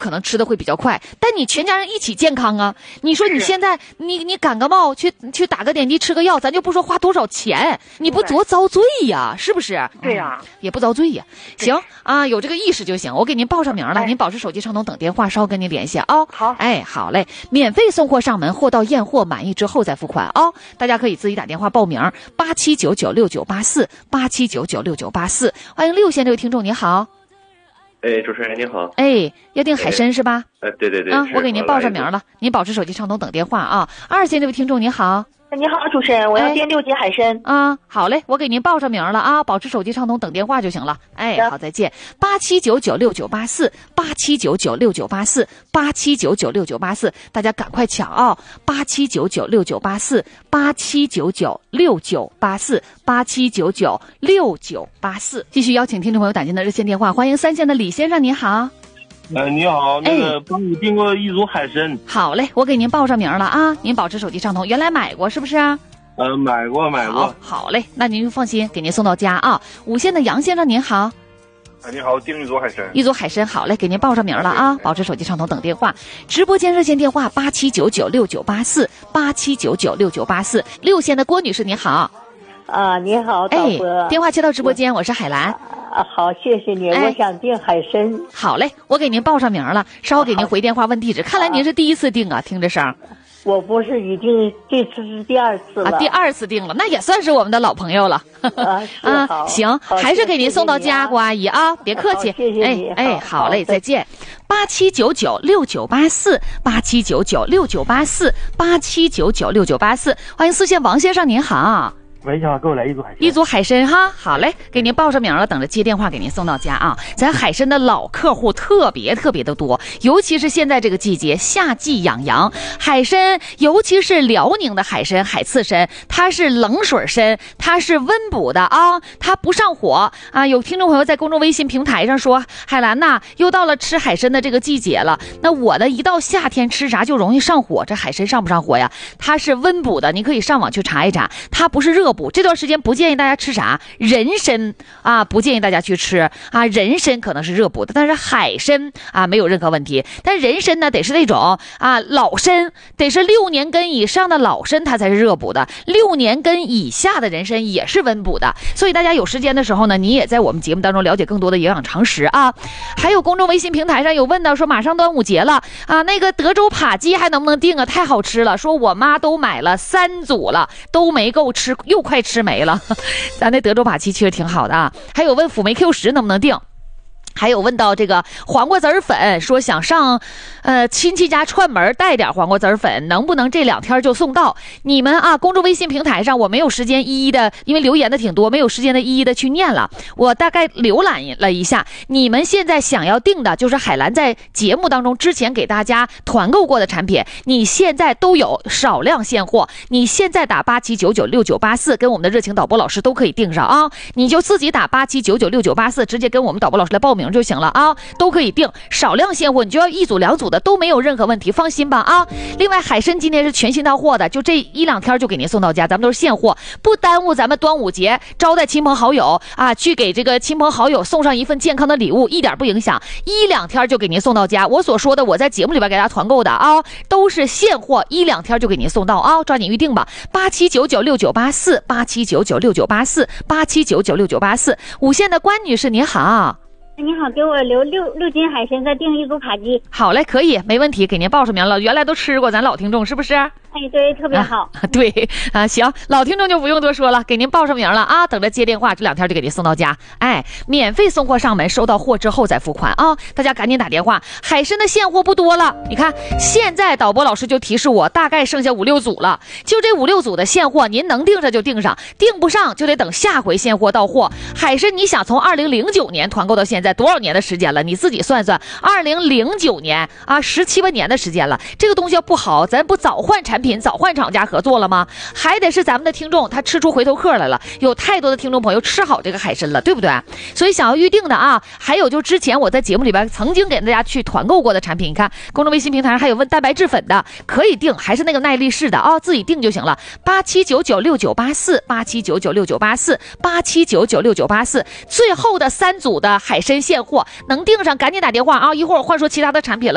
可能吃的会比较快，但你全家人一起健康啊。你说你现在你感个冒去打个点滴吃个药，咱就不说花多少钱，你不多遭罪呀，是不是？ 对呀， 也不遭罪呀。行啊，有这个意识就行。我给您报上名了，您保持手机畅通等电话，稍后跟您联系啊。 好， 哎，好嘞，免费送货上门，货到验货满意之后再付款啊。大家可以自己打电话报名，87996984，87996984。欢迎6线这位听众，你好。 哎，主持人你好。 哎，要订海参是吧？ 对对对。 啊，我给您报上名了，您保持手机畅通等电话啊。2线这位听众你好。 你好，主持人，我要订6斤海参。 啊，好嘞，我给您报上名了啊，保持手机畅通等电话就行了。哎，好，再见。87996984，87996984，87996984，大家赶快抢啊！87996984，87996984，87996984。继续邀请听众朋友打进的热线电话，欢迎3线的李先生，你好。 你好，帮你订过一组海参。 好嘞，我给您报上名了啊，您保持手机畅通。原来买过是不是？ 买过。 好嘞，那您就放心，给您送到家啊。5线的杨先生您好。 你好，订一组海参。 一组海参，好嘞，给您报上名了啊，保持手机畅通等电话。直播间热线电话87996984，87996984。6线的郭女士您好。 你好，导播。 电话接到直播间，我是海兰。 好，谢谢你，我想订海参。 好嘞，我给您报上名了，稍后给您回电话问地址。看来您是第一次订啊，听着声。 我不是已经这次是第2次了。 第2次订了，那也算是我们的老朋友了。行，还是给您送到家，郭阿姨啊，别客气。 谢谢你。 好嘞，再见。87996984，87996984，87996984。欢迎4线王先生，您好。 喂，你好，给我来一组海参。 一组海参哈，好嘞，给您报上名了，等着接电话给您送到家啊。咱海参的老客户特别的多，尤其是现在这个季节，夏季养羊，海参，尤其是辽宁的海参、海刺参，它是冷水参，它是温补的啊，它不上火啊。有听众朋友在公众微信平台上说，海兰呐，又到了吃海参的这个季节了，那我呢一到夏天吃啥就容易上火，这海参上不上火呀？它是温补的，你可以上网去查一查，它不是热补。这段时间不建议大家吃啥人参啊，不建议大家去吃啊，人参可能是热补的，但是海参啊没有任何问题。但人参呢得是那种啊老参，得是6年根以上的老参，它才是热补的，6年根以下的人参也是温补的。所以大家有时间的时候呢，你也在我们节目当中了解更多的营养常识啊。还有公众微信平台上有问到说，马上端午节了啊，那个德州扒鸡还能不能订啊？太好吃了，说我妈都买了3组了，都没够吃，又快吃没了。咱那德州扒鸡确实挺好的啊。还有问辅酶 Q10能不能订，还有问到这个黄瓜籽粉，说想上亲戚家串门带点黄瓜籽粉，能不能这2天就送到？你们啊，公众微信平台上我没有时间一一的，因为留言的挺多，没有时间的一一的去念了。我大概浏览了一下，你们现在想要订的就是海兰在节目当中之前给大家团购过的产品，你现在都有少量现货，你现在打87996984跟我们的热情导播老师都可以订上啊，你就自己打87996984直接跟我们导播老师来报名就行了啊，都可以订，少量现货，你就要1组2组的都没有任何问题，放心吧啊。另外海参今天是全新到货的，就这1-2天就给您送到家，咱们都是现货，不耽误咱们端午节招待亲朋好友啊，去给这个亲朋好友送上一份健康的礼物，一点不影响，1-2天就给您送到家。我所说的我在节目里边给大家团购的啊，都是现货，1-2天就给您送到啊，抓紧预定吧。87996984，87996984，87996984。5线的关女士您好。 你好，给我留6斤海参，再订1组扒鸡。 好嘞，可以，没问题，给您报上名了。原来都吃过，咱老听众是不是？ 对，特别好。 对啊，行，老听众就不用多说了，给您报上名了啊，等着接电话，这2天就给您送到家。免费送货上门，收到货之后再付款啊，大家赶紧打电话。海参的现货不多了，你看现在导播老师就提示我，大概剩下5-6组了，就这5-6组的现货，您能订上就订上，订不上就得等下回现货到货。海参你想从2009年团购到现在多少年的时间了？你自己算算，2009年啊，17、18年的时间了。这个东西要不好，咱不早换产品，早换厂家合作了吗？还得是咱们的听众他吃出回头客来了，有太多的听众朋友吃好这个海参了，对不对？所以想要预定的啊，还有就之前我在节目里边曾经给大家去团购过的产品，你看公众微信平台上还有问蛋白质粉的，可以订，还是那个耐力士的啊，自己订就行了。87996984，87996984，87996984，最后的3组的海参现货能订上，赶紧打电话啊！一会儿我换说其他的产品了。